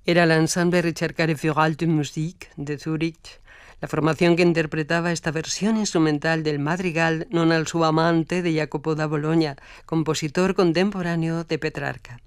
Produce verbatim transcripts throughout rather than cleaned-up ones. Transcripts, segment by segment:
Era l'Ensemble Ricercare für Alte Musik de Zúrich, la formación que interpretaba esta versión instrumental del madrigal Non al suo amante de Jacopo da Bologna, compositor contemporáneo de Petrarca.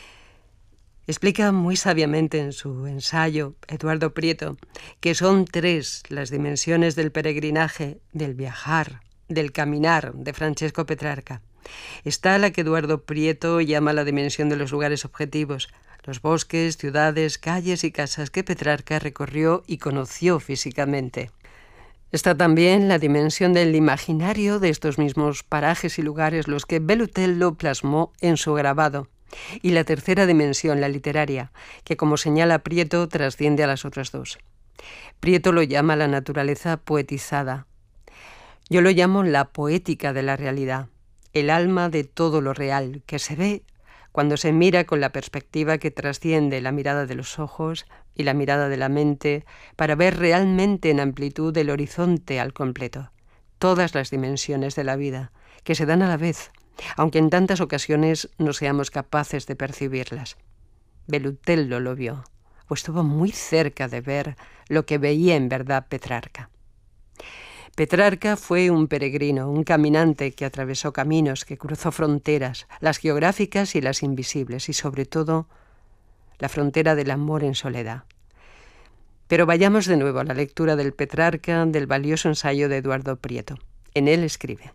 Explica muy sabiamente en su ensayo Eduardo Prieto que son tres las dimensiones del peregrinaje, del viajar, del caminar de Francesco Petrarca. Está la que Eduardo Prieto llama la dimensión de los lugares objetivos, los bosques, ciudades, calles y casas que Petrarca recorrió y conoció físicamente. Está también la dimensión del imaginario de estos mismos parajes y lugares, los que Bellutello plasmó en su grabado. Y la tercera dimensión, la literaria, que como señala Prieto trasciende a las otras dos. Prieto lo llama la naturaleza poetizada. Yo lo llamo la poética de la realidad, el alma de todo lo real, que se ve cuando se mira con la perspectiva que trasciende la mirada de los ojos y la mirada de la mente para ver realmente en amplitud el horizonte al completo, todas las dimensiones de la vida, que se dan a la vez, aunque en tantas ocasiones no seamos capaces de percibirlas. Bellutello lo vio, o estuvo muy cerca de ver lo que veía en verdad Petrarca. Petrarca fue un peregrino, un caminante que atravesó caminos, que cruzó fronteras, las geográficas y las invisibles, y sobre todo la frontera del amor en soledad. Pero vayamos de nuevo a la lectura del Petrarca, del valioso ensayo de Eduardo Prieto. En él escribe: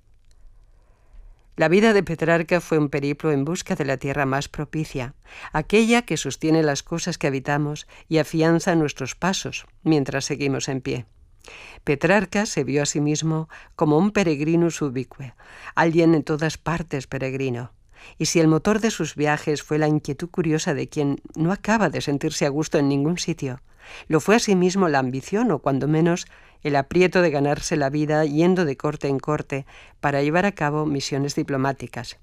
la vida de Petrarca fue un periplo en busca de la tierra más propicia, aquella que sostiene las cosas que habitamos y afianza nuestros pasos mientras seguimos en pie. Petrarca se vio a sí mismo como un peregrinus ubique, alguien en todas partes peregrino. Y si el motor de sus viajes fue la inquietud curiosa de quien no acaba de sentirse a gusto en ningún sitio, lo fue asimismo la ambición, o cuando menos el aprieto de ganarse la vida yendo de corte en corte para llevar a cabo misiones diplomáticas.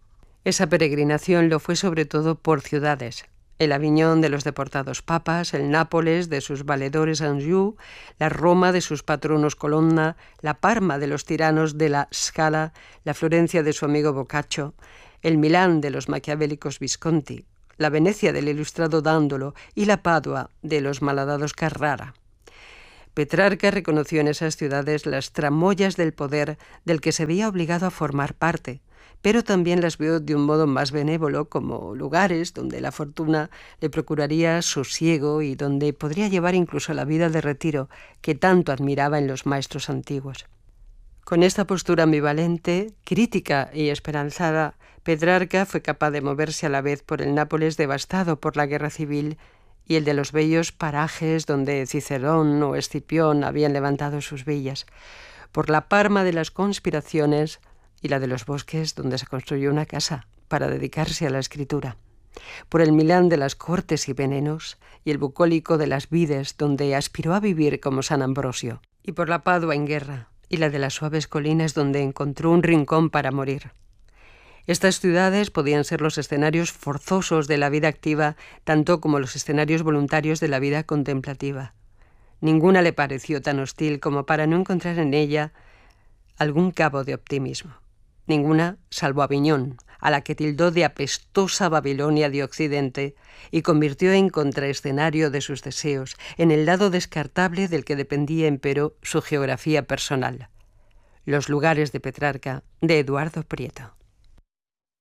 Esa peregrinación lo fue sobre todo por ciudades: el Aviñón de los deportados papas, el Nápoles de sus valedores Anjou, la Roma de sus patronos Colonna, la Parma de los tiranos de la Scala, la Florencia de su amigo Boccaccio, el Milán de los maquiavélicos Visconti, la Venecia del ilustrado Dándolo y la Padua de los malhadados Carrara. Petrarca reconoció en esas ciudades las tramoyas del poder del que se veía obligado a formar parte, pero también las vio de un modo más benévolo como lugares donde la fortuna le procuraría sosiego y donde podría llevar incluso la vida de retiro que tanto admiraba en los maestros antiguos. Con esta postura ambivalente, crítica y esperanzada, Petrarca fue capaz de moverse a la vez por el Nápoles devastado por la guerra civil y el de los bellos parajes donde Cicerón o Escipión habían levantado sus villas, por la Parma de las conspiraciones y la de los bosques donde se construyó una casa para dedicarse a la escritura, por el Milán de las cortes y venenos y el bucólico de las vides donde aspiró a vivir como San Ambrosio, y por la Padua en guerra y la de las suaves colinas donde encontró un rincón para morir. Estas ciudades podían ser los escenarios forzosos de la vida activa, tanto como los escenarios voluntarios de la vida contemplativa. Ninguna le pareció tan hostil como para no encontrar en ella algún cabo de optimismo. Ninguna, salvo Aviñón, a la que tildó de apestosa Babilonia de Occidente y convirtió en contraescenario de sus deseos, en el lado descartable del que dependía, empero, su geografía personal. Los lugares de Petrarca, de Eduardo Prieto.